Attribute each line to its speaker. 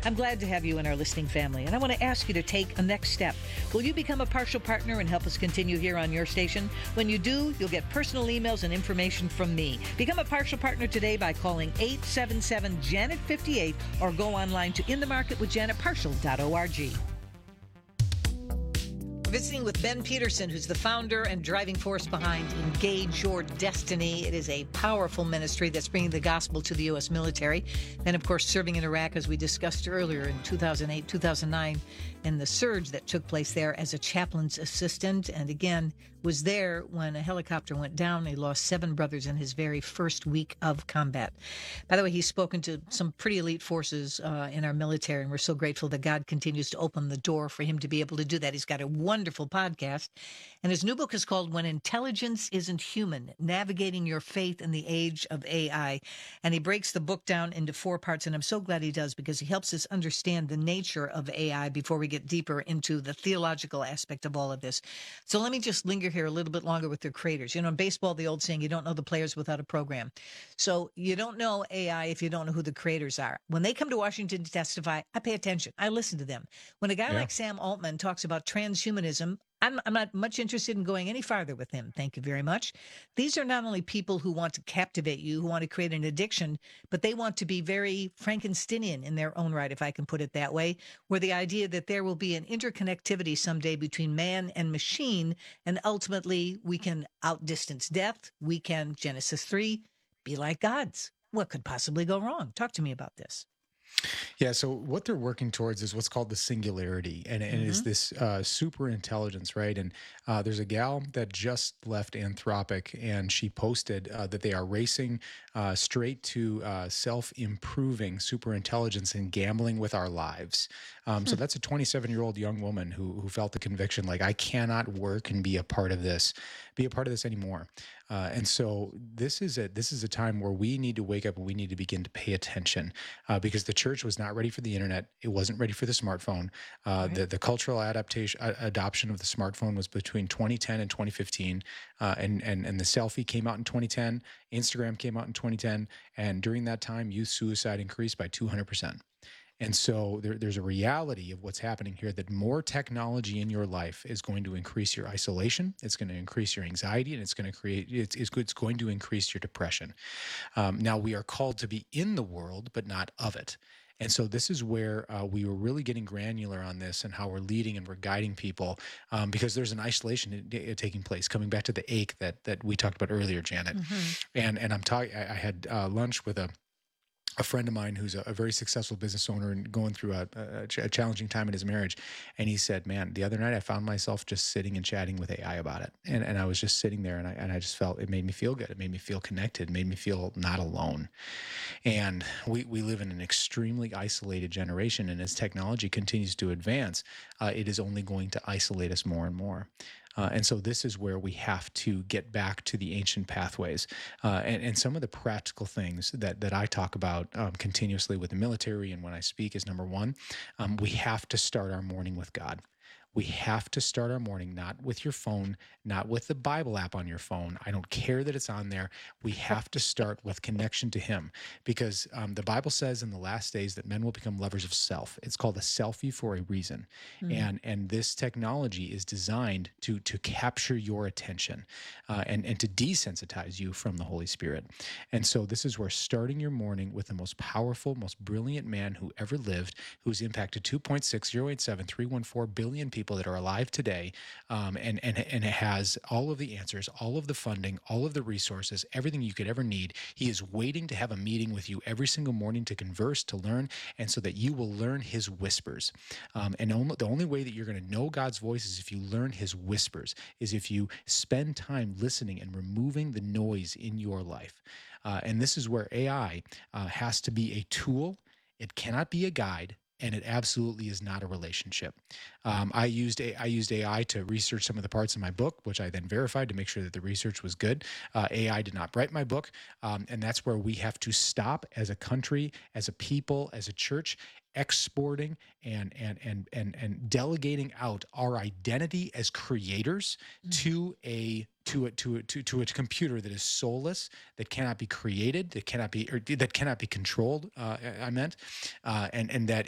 Speaker 1: I'm glad to have you in our listening family, and I want to ask you to take a next step. Will you become a partial partner and help us continue here on your station? When you do, you'll get personal emails and information from me. Become a partial partner today by calling 877-JANET-58 or go online to inthemarketwithjanetpartial.org. Visiting with Ben Peterson, who's the founder and driving force behind Engage Your Destiny. It is a powerful ministry that's bringing the gospel to the U.S. military. And, of course, serving in Iraq, as we discussed earlier in 2008, 2009, and the surge that took place there as a chaplain's assistant. And, again, was there when a helicopter went down. He lost 7 brothers in his very first week of combat. By the way, he's spoken to some pretty elite forces in our military, and we're so grateful that God continues to open the door for him to be able to do that. He's got a wonderful podcast, and his new book is called When Intelligence Isn't Human, Navigating Your Faith in the Age of AI. And he breaks the book down into 4 parts, and I'm so glad he does, because he helps us understand the nature of AI before we get deeper into the theological aspect of all of this. So let me just linger here a little bit longer with their creators. You know, in baseball, the old saying, you don't know the players without a program. So you don't know AI if you don't know who the creators are. When they come to Washington to testify, I pay attention. I listen to them. When a guy like Sam Altman talks about transhumanism, I'm not much interested in going any farther with him. Thank you very much. These are not only people who want to captivate you, who want to create an addiction, but they want to be very Frankensteinian in their own right, if I can put it that way, where the idea that there will be an interconnectivity someday between man and machine, and ultimately we can outdistance death. We can, Genesis 3, be like gods. What could possibly go wrong? Talk to me about this.
Speaker 2: Yeah, so what they're working towards is what's called the singularity, and it is this super intelligence, right? And there's a gal that just left Anthropic, and she posted that they are racing straight to self-improving super intelligence and gambling with our lives. So that's a 27-year-old young woman who felt the conviction, like, I cannot work and be a part of this anymore. And so this is a time where we need to wake up and we need to begin to pay attention, because the church was not ready for the internet. It wasn't ready for the smartphone. The cultural adoption of the smartphone was between 2010 and 2015, and the selfie came out in 2010. Instagram came out in 2010, and during that time, youth suicide increased by 200%. And so there's a reality of what's happening here, that more technology in your life is going to increase your isolation. It's going to increase your anxiety, and it's going to increase your depression. Now, we are called to be in the world, but not of it. And so this is where we were really getting granular on this and how we're leading and we're guiding people, because there's an isolation taking place, coming back to the ache that we talked about earlier, Janet. And I had lunch with a friend of mine who's a very successful business owner and going through a challenging time in his marriage. And he said, man, the other night I found myself just sitting and chatting with AI about it. And I was just sitting there, and I just felt it made me feel good. It made me feel connected. It made me feel not alone. And we live in an extremely isolated generation. And as technology continues to advance, it is only going to isolate us more and more. And so this is where we have to get back to the ancient pathways. And some of the practical things that I talk about continuously with the military and when I speak is, number one, we have to start our morning with God. We have to start our morning not with your phone, not with the Bible app on your phone. I don't care that it's on there. We have to start with connection to Him, because the Bible says in the last days that men will become lovers of self. It's called a selfie for a reason. And this technology is designed to capture your attention and to desensitize you from the Holy Spirit. And so this is where starting your morning with the most powerful, most brilliant man who ever lived, who's impacted 2.6087314 billion people that are alive today, and it has all of the answers, all of the funding, all of the resources, everything you could ever need. He is waiting to have a meeting with you every single morning to converse, to learn, and so that you will learn His whispers. And the only way that you're going to know God's voice is if you learn His whispers, is if you spend time listening and removing the noise in your life. And this is where AI has to be a tool. It cannot be a guide. And it absolutely is not a relationship. I used AI to research some of the parts of my book, which I then verified to make sure that the research was good. AI did not write my book, and that's where we have to stop as a country, as a people, as a church, exporting and delegating out our identity as creators to a computer that is soulless, that cannot be created, that cannot be controlled. And that